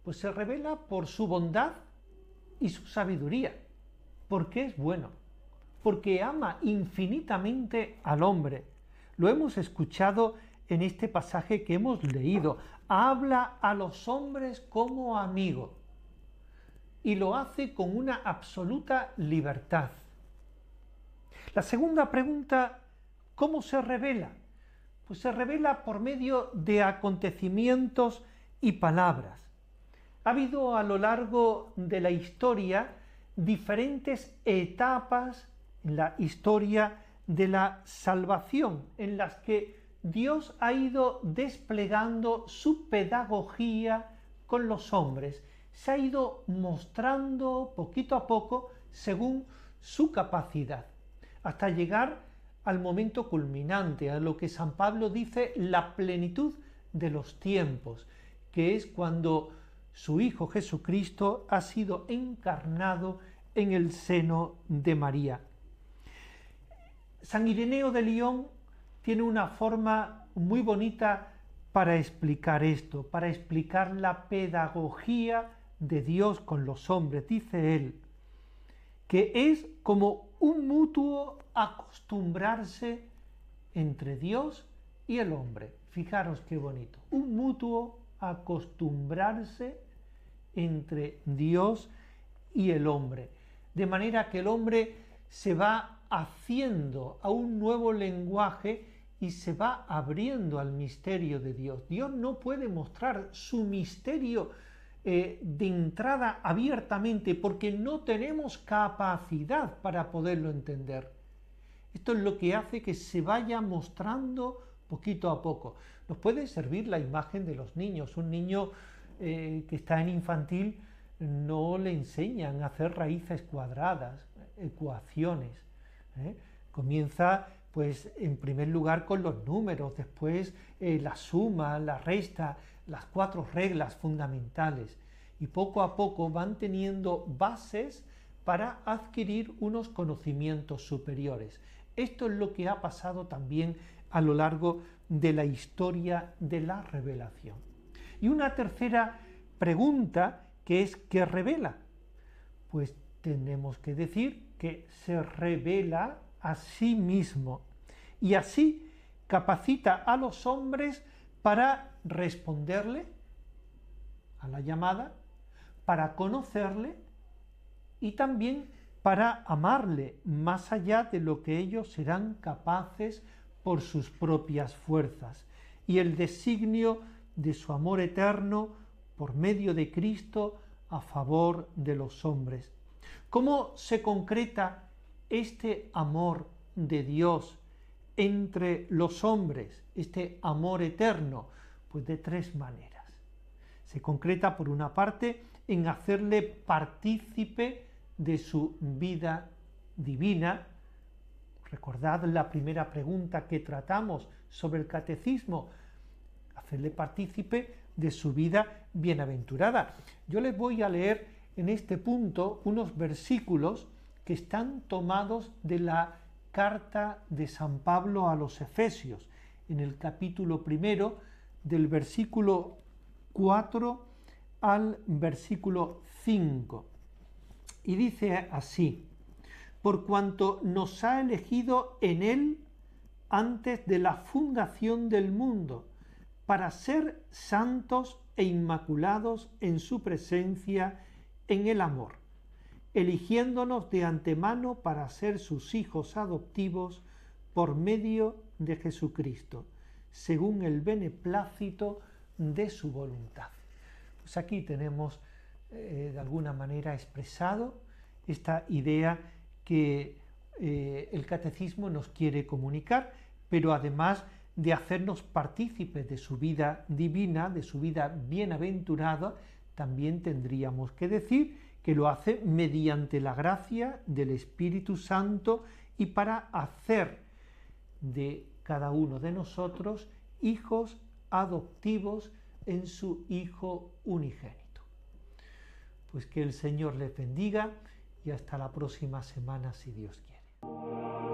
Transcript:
Pues se revela por su bondad y su sabiduría, porque es bueno, porque ama infinitamente al hombre. Lo hemos escuchado en este pasaje que hemos leído. Habla a los hombres como amigo y lo hace con una absoluta libertad. La segunda pregunta, ¿cómo se revela? Pues se revela por medio de acontecimientos y palabras. Ha habido a lo largo de la historia diferentes etapas en la historia de la salvación, en las que Dios ha ido desplegando su pedagogía con los hombres, se ha ido mostrando poquito a poco según su capacidad, hasta llegar al momento culminante, a lo que San Pablo dice la plenitud de los tiempos, que es cuando su Hijo Jesucristo ha sido encarnado en el seno de María. San Ireneo de Lyon tiene una forma muy bonita para explicar esto, para explicar la pedagogía de Dios con los hombres. Dice él que es como un mutuo acostumbrarse entre Dios y el hombre. Fijaros qué bonito, un mutuo acostumbrarse entre Dios y el hombre, de manera que el hombre se va haciendo a un nuevo lenguaje y se va abriendo al misterio de Dios. Dios no puede mostrar su misterio de entrada abiertamente porque no tenemos capacidad para poderlo entender. Esto es lo que hace que se vaya mostrando poquito a poco. Nos puede servir la imagen de los niños. Un niño que está en infantil no le enseñan a hacer raíces cuadradas, ecuaciones. Comienza pues en primer lugar con los números, después la suma, la resta, las 4 reglas fundamentales, y poco a poco van teniendo bases para adquirir unos conocimientos superiores. Esto es lo que ha pasado también a lo largo de la historia de la revelación. Y una tercera pregunta, que es ¿qué revela? Pues tenemos que decir que se revela a sí mismo y así capacita a los hombres para responderle a la llamada, para conocerle y también para amarle más allá de lo que ellos serán capaces por sus propias fuerzas, y el designio de su amor eterno por medio de Cristo a favor de los hombres. ¿Cómo se concreta este amor de Dios entre los hombres, este amor eterno? Pues de 3 maneras. Se concreta, por una parte, en hacerle partícipe de su vida divina. Recordad la primera pregunta que tratamos sobre el catecismo, hacerle partícipe de su vida bienaventurada. Yo les voy a leer en este punto unos versículos que están tomados de la carta de San Pablo a los Efesios, en el capítulo 1, del versículo 4 al versículo 5. Y dice así: por cuanto nos ha elegido en él antes de la fundación del mundo, para ser santos e inmaculados en su presencia en el amor, eligiéndonos de antemano para ser sus hijos adoptivos por medio de Jesucristo, según el beneplácito de su voluntad. Pues aquí tenemos de alguna manera expresado esta idea que el catecismo nos quiere comunicar, pero además de hacernos partícipes de su vida divina, de su vida bienaventurada, también tendríamos que decir que lo hace mediante la gracia del Espíritu Santo y para hacer de cada uno de nosotros hijos adoptivos en su Hijo unigénito. Pues que el Señor les bendiga y hasta la próxima semana, si Dios quiere.